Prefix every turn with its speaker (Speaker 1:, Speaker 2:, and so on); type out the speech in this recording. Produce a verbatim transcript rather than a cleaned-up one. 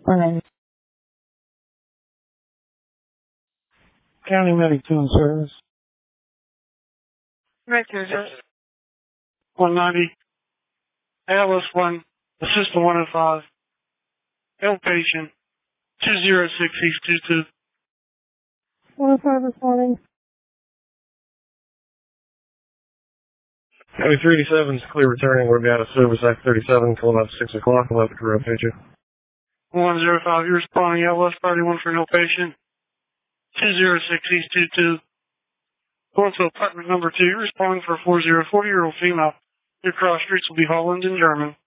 Speaker 1: Fine. County Medic two in service.
Speaker 2: Right there, Judge. one ninety. Alice one. Assistant one oh five. Outpatient. two oh six East two two.
Speaker 1: one oh five responding.
Speaker 3: County three eighty-seven is clear returning. We're out of service Act thirty-seven until about six o'clock. We'll have the crew update you.
Speaker 2: one oh five, you're responding out West thirty-one for an outpatient. two oh six East two two. Going to apartment number two, you're responding for a four oh four year old female. Your cross streets will be Holland and German.